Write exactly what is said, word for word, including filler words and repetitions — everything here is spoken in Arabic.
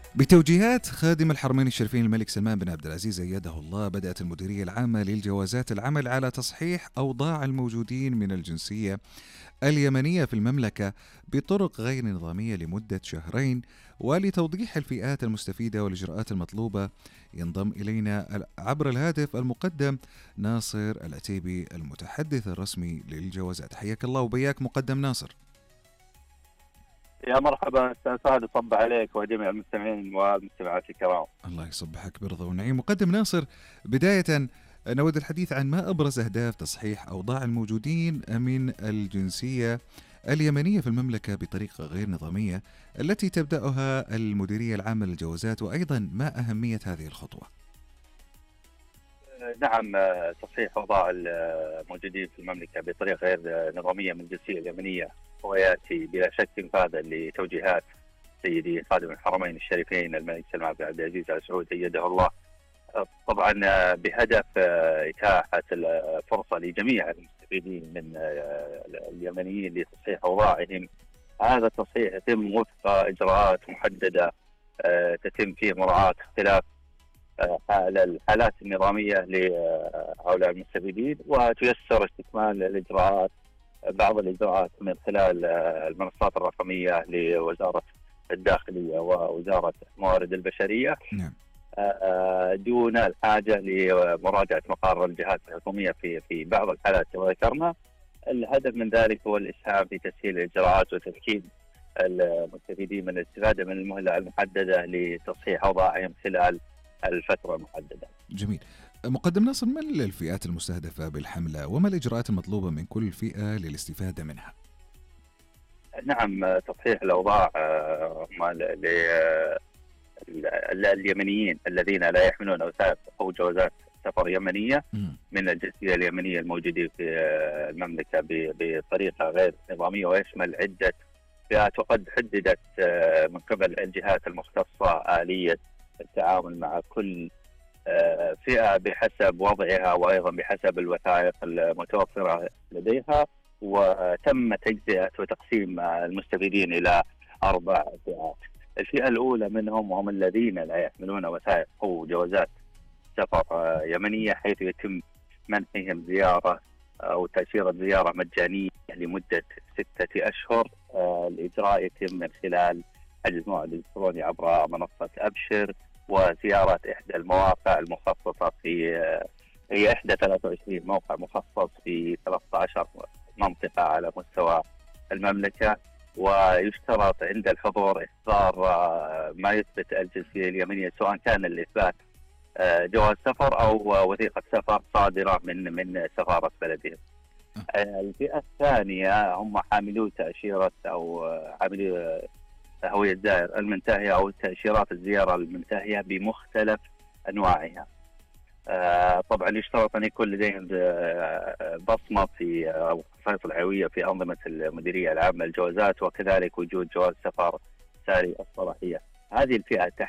بتوجيهات خادم الحرمين الشريفين الملك سلمان بن عبد العزيز أيده الله، بدأت المديرية العامة للجوازات العمل على تصحيح أوضاع الموجودين من الجنسية اليمنية في المملكة بطرق غير نظامية لمدة شهرين، ولتوضيح الفئات المستفيدة والإجراءات المطلوبة. ينضم إلينا عبر الهاتف المقدم ناصر العتيبي المتحدث الرسمي للجوازات. حياك الله وبياك مقدم ناصر. يا مرحبا استاذ فهد، صب عليك وجميع المستمعين والمستمعات الكرام. الله يصبحك برضا ونعيم. مقدم ناصر، بداية نود الحديث عن ما أبرز أهداف تصحيح أوضاع الموجودين من الجنسية اليمنية في المملكة بطريقة غير نظامية التي تبدأها المديرية العامة للجوازات، وأيضا ما أهمية هذه الخطوة؟ نعم، تصحيح أوضاع الموجودين في المملكة بطريقة غير نظامية من الجنسية اليمنية هو يأتي بلا شك تنفاذا لتوجيهات سيدي خادم الحرمين الشريفين الملك سلمان بن عبد العزيز آل سعود أيده الله، طبعا بهدف إتاحة الفرصة لجميع المستفيدين من اليمنيين لتصحيح أوضاعهم. هذا التصحيح يتم وفق إجراءات محددة تتم فيه مراعاة اختلاف الحالات النظامية لهؤلاء المستفيدين، وتيسر استكمال الإجراءات بعض الإجراءات من خلال المنصات الرقمية لوزارة الداخلية ووزارة الموارد البشرية. نعم. دون الحاجة لمراجعة مقارنة الجهات الحكومية في في بعض الحالات كما ذكرنا. الهدف من ذلك هو الإسهام في تسهيل الإجراءات وتمكين المستفيدين من الاستفادة من المهلة المحددة لتصحيح أوضاعهم خلال الفترة المحددة. جميل. مقدم ناصر، ما الفئات المستهدفة بالحملة وما الإجراءات المطلوبة من كل فئة للاستفادة منها؟ نعم، تصحيح الأوضاع اليمنيين الذين لا يحملون أوثاق أو جوازات سفر يمنية من الجنسية اليمنية الموجودين في المملكة بطريقة غير نظامية، ويشمل عدة فئات، وقد حددت من قبل الجهات المختصة آلية التعامل مع كل فئة بحسب وضعها وأيضا بحسب الوثائق المتوفرة لديها. وتم تجزئة وتقسيم المستفيدين إلى أربع فئات. الفئة الأولى منهم وهم الذين لا يحملون وثائق أو جوازات سفر يمنية، حيث يتم منحهم زيارة أو تأشيرة زيارة مجانية لمدة ستة أشهر. الإجراء يتم من خلال الجمع الإلكتروني عبر منصة أبشر، وزيارة إحدى المواقع المخصصة في هي إحدى ثلاثة وعشرين موقع مخصص في ثلاثة عشر منطقة على مستوى المملكة. ويشترط عند الحضور إصدار ما يثبت الجنسية اليمنية، سواء كان الإثبات جواز سفر أو وثيقة سفر صادرة من من سفارة بلدهم. الفئة الثانية هم حاملو تأشيرة أو حاملو هوية زائر المنتهية أو تأشيرات الزيارة المنتهية بمختلف أنواعها. آه طبعا يشترط أن يكون لديهم بصمة في أو خصائص الهوية في أنظمة المديرية العامة للجوازات، وكذلك وجود جواز سفر ساري الصلاحية. هذه الفئة